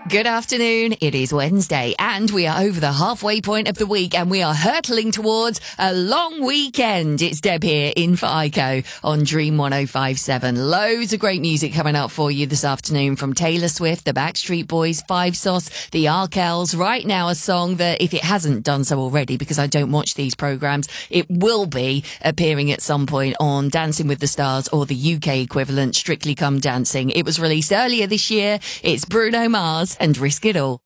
Good afternoon. It is Wednesday and we are over the halfway point of the week and we are hurtling towards a long weekend. It's Deb here in for Ico on Dream 105.7. Loads of great music coming up for you this afternoon from Taylor Swift, the Backstreet Boys, Five Sauce, the Arkells. Right now a song that, if it hasn't done so already, because I don't watch these programmes, it will be appearing at some point on Dancing with the Stars or the UK equivalent, Strictly Come Dancing. It was released earlier this year. It's Bruno Mars and Risk It All.